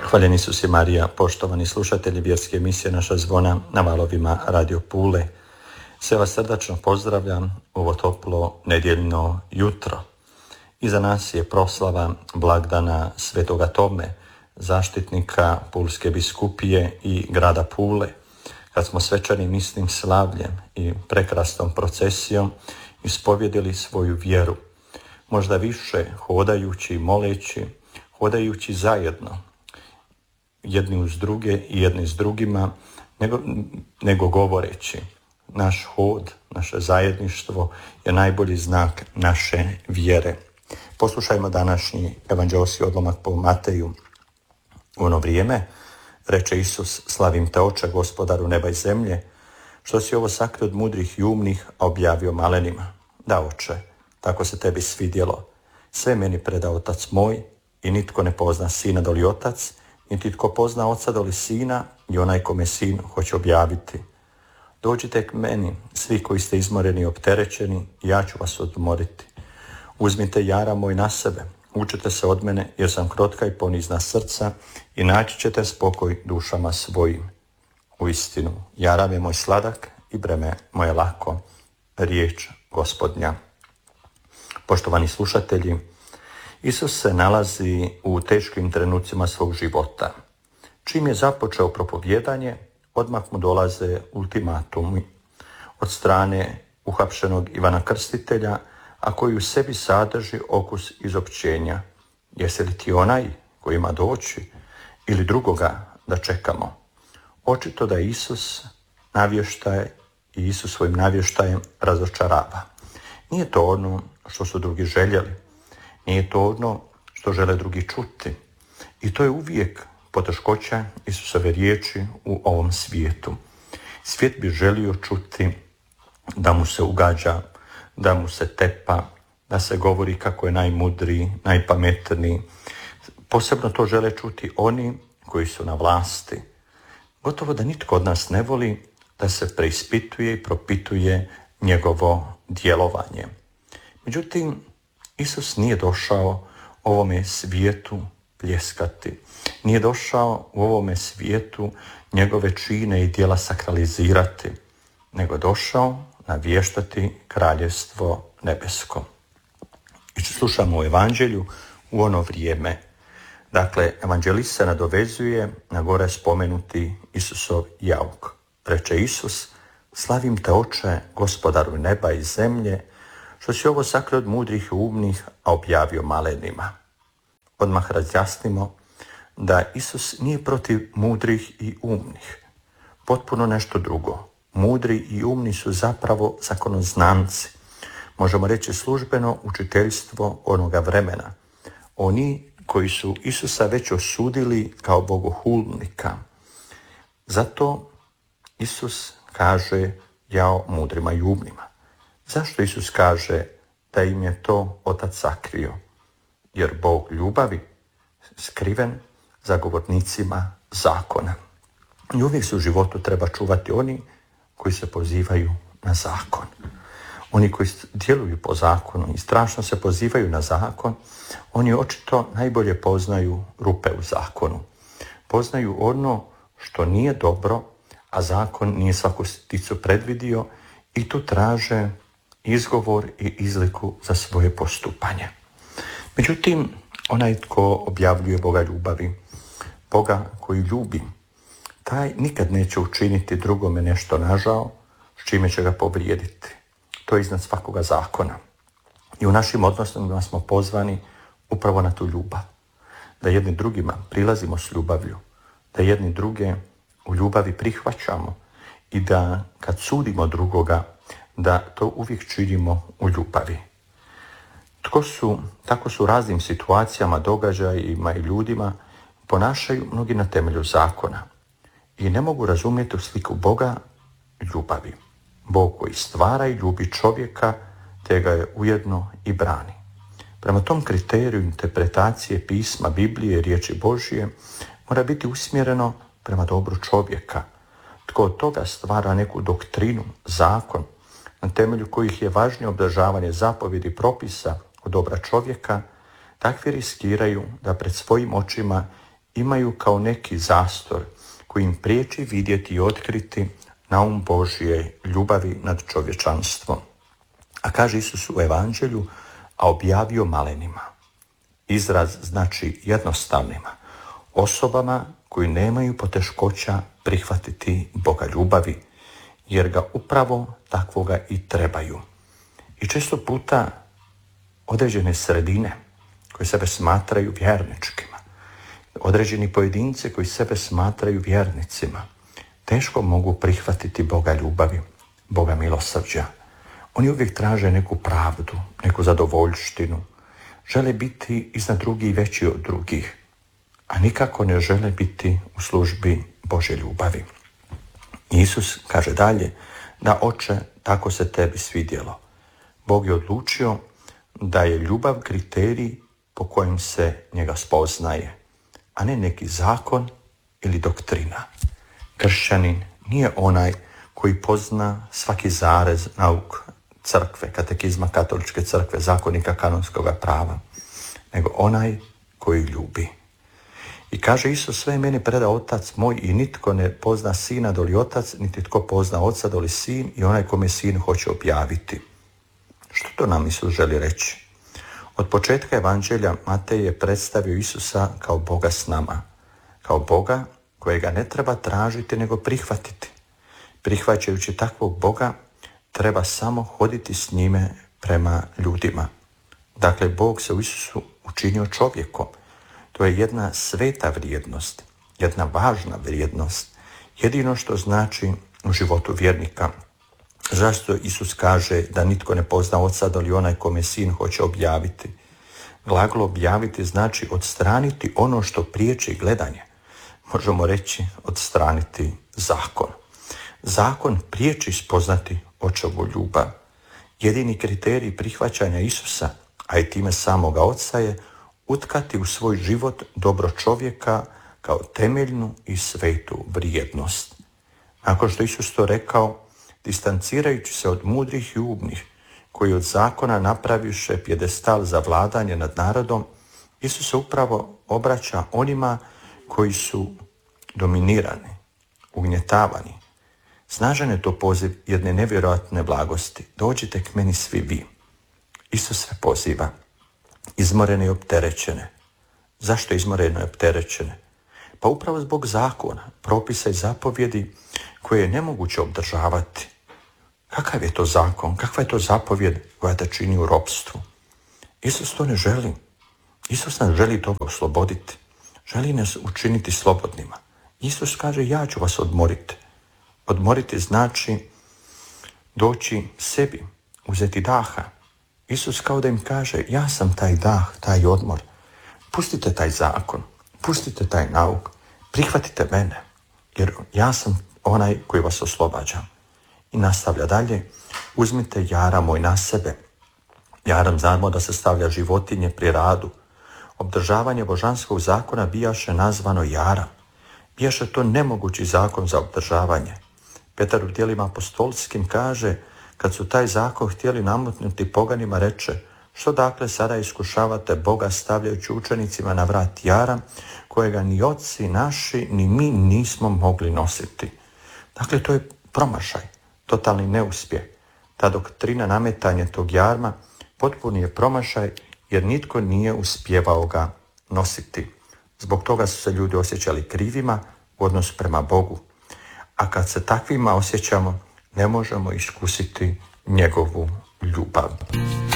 Hvaljen Isus i Marija, poštovani slušatelji vjerske emisije Naša zvona na valovima Radio Pule. Sve vas srdačno pozdravljam u ovo toplo nedjeljno jutro. Iza nas je proslava blagdana Svetoga Tome, zaštitnika Pulske biskupije i grada Pule, kad smo svečanim misnim slavljem i prekrasnom procesijom ispovjedili svoju vjeru, možda više hodajući i moleći, hodajući zajedno, jedni uz druge i jedni s drugima, nego govoreći. Naš hod, naše zajedništvo je najbolji znak naše vjere. Poslušajmo današnji evanđeoski odlomak po Mateju. U ono vrijeme reče Isus: slavim te, Oče, Gospodaru neba i zemlje, što si ovo sakrio od mudrih i umnih, a objavio malenima. Da, Oče, tako se tebi svidjelo. Sve meni preda Otac moj, i nitko ne pozna Sina doli Otac, niti tko pozna Oca doli Sina, i onaj kome Sin hoće objaviti. Dođite k meni, svi koji ste izmoreni i opterećeni, i ja ću vas odmoriti. Uzmite jara moj na sebe, učite se od mene, jer sam krotka i ponizna srca, i naći ćete spokoj dušama svojim. Uistinu, jarav je moj sladak i breme moje lako. Riječ Gospodnja. Poštovani slušatelji, Isus se nalazi u teškim trenucima svog života. Čim je započeo propovijedanje, odmah mu dolaze ultimatumi od strane uhapšenog Ivana Krstitelja, a koji u sebi sadrži okus izopćenja. Jesi li ti onaj koji ima doći, ili drugoga da čekamo? Očito da Isus navještaje i Isus svojim navještajem razočarava. Nije to ono što su drugi željeli. Nije to ono što žele drugi čuti. I to je uvijek poteškoća Isusove riječi u ovom svijetu. Svijet bi želio čuti da mu se ugađa, da mu se tepa, da se govori kako je najmudriji, najpametniji. Posebno to žele čuti oni koji su na vlasti. Gotovo da nitko od nas ne voli da se preispituje i propituje njegovo djelovanje. Međutim, Isus nije došao ovome svijetu pljeskati. Nije došao u ovome svijetu njegove čine i djela sakralizirati, nego je došao navještati kraljevstvo nebesko. I slušamo u evanđelju u ono vrijeme. Dakle, evanđelist se nadovezuje na gore spomenuti Isusov jauk. Reče Isus: slavim te, Oče, Gospodaru neba i zemlje, što si ovo sakrio od mudrih i umnih, a objavio malenima. Odmah razjasnimo da Isus nije protiv mudrih i umnih. Potpuno nešto drugo. Mudri i umni su zapravo zakonoznanci. Možemo reći službeno učiteljstvo onoga vremena. Oni koji su Isusa već osudili kao bogohulnika. Zato Isus kaže: jao mudrima i umnima. Zašto Isus kaže da im je to Otac sakrio? Jer Bog ljubavi skriven zagovornicima zakona. I uvijek se u životu treba čuvati oni koji se pozivaju na zakon. Oni koji djeluju po zakonu i strašno se pozivaju na zakon, oni očito najbolje poznaju rupe u zakonu. Poznaju ono što nije dobro, a zakon nije svaku sitnicu predvidio, i tu traže izgovor i izliku za svoje postupanje. Međutim, onaj tko objavljuje Boga ljubavi, Boga koji ljubi, taj nikad neće učiniti drugome nešto nažao s čime će ga povrijediti. To je iznad svakoga zakona. I u našim odnosima smo pozvani upravo na tu ljubav. Da jedni drugima prilazimo s ljubavlju, da jedni druge u ljubavi prihvaćamo i da kad sudimo drugoga, da to uvijek činimo u ljubavi. Tako su raznim situacijama, događajima i ljudima ponašaju mnogi na temelju zakona i ne mogu razumjeti sliku Boga ljubavi. Bog koji stvara i ljubi čovjeka, te ga je ujedno i brani. Prema tom kriteriju interpretacije pisma, Biblije i riječi Božije mora biti usmjereno prema dobru čovjeka. Tko od toga stvara neku doktrinu, zakon, na temelju kojih je važnije obdržavanje zapovjedi propisa od dobra čovjeka, takvi riskiraju da pred svojim očima imaju kao neki zastor koji im priječi vidjeti i otkriti naum Božje ljubavi nad čovječanstvom. A kaže Isus u Evanđelju, a objavio malenima. Izraz znači jednostavnima, osobama koji nemaju poteškoća prihvatiti Boga ljubavi, jer ga upravo takvoga i trebaju. I često puta određene sredine koje sebe smatraju vjerničkima, određeni pojedinci koji sebe smatraju vjernicima, teško mogu prihvatiti Boga ljubavi, Boga milosrđa. Oni uvijek traže neku pravdu, neku zadovoljštinu, žele biti iznad drugih veći od drugih, a nikako ne žele biti u službi Božje ljubavi. Isus kaže dalje, da Oče, tako se tebi svidjelo. Bog je odlučio da je ljubav kriterij po kojem se njega spoznaje, a ne neki zakon ili doktrina. Kršćanin nije onaj koji pozna svaki zarez nauk crkve, katekizma katoličke crkve, zakonika kanonskog prava, nego onaj koji ljubi. I kaže Isus, sve je meni predao Otac moj i nitko ne pozna Sina doli Otac, niti tko pozna Oca doli Sin i onaj kome Sin hoće objaviti. Što to nam Isus želi reći? Od početka Evanđelja Matej je predstavio Isusa kao Boga s nama, kao Boga kojega ne treba tražiti nego prihvatiti. Prihvaćajući takvog Boga treba samo hoditi s njime prema ljudima. Dakle, Bog se u Isusu učinio čovjekom. To je jedna sveta vrijednost, jedna važna vrijednost, jedino što znači u životu vjernika. Zašto Isus kaže da nitko ne pozna Oca doli onaj kome Sin hoće objaviti? Glagol objaviti znači odstraniti ono što priječi gledanje. Možemo reći odstraniti zakon. Zakon priječi spoznati Očevu ljubav. Jedini kriterij prihvaćanja Isusa, a i time samoga Oca je utkati u svoj život dobro čovjeka kao temeljnu i svetu vrijednost. Nakon što Isus to rekao, distancirajući se od mudrih i umnih, koji od zakona napraviše pjedestal za vladanje nad narodom, Isus se upravo obraća onima koji su dominirani, ugnjetavani. Snažan je to poziv jedne nevjerojatne blagosti. Dođite k meni svi vi. Isus sve poziva. Izmorene i opterećene. Zašto izmorene i opterećene? Pa upravo zbog zakona, propisa i zapovjedi koje je nemoguće obdržavati. Kakav je to zakon? Kakva je to zapovjed koja te čini u ropstvu? Isus to ne želi. Isus nas želi toga osloboditi. Želi nas učiniti slobodnima. Isus kaže, ja ću vas odmoriti. Odmoriti znači doći sebi, uzeti daha. Isus kao da im kaže, ja sam taj dah, taj odmor. Pustite taj zakon, pustite taj nauk, prihvatite mene, jer ja sam onaj koji vas oslobađa. I nastavlja dalje, uzmite jaram moj na sebe. Jaram znamo da se stavlja životinje pri radu. Obdržavanje božanskog zakona bijaše nazvano jaram. Bijaše to nemogući zakon za obdržavanje. Petar u djelima apostolskim kaže, kad su taj zakon htjeli namutnuti poganima, reče, što dakle sada iskušavate Boga stavljajući učenicima na vrat jaram, kojega ni oci naši, ni mi nismo mogli nositi. Dakle, to je promašaj, totalni neuspjeh. Ta doktrina nametanja tog jarma potpuni je promašaj, jer nitko nije uspijevao ga nositi. Zbog toga su se ljudi osjećali krivima u odnosu prema Bogu. A kad se takvima osjećamo, ne možemo iskusiti njegovu ljubav.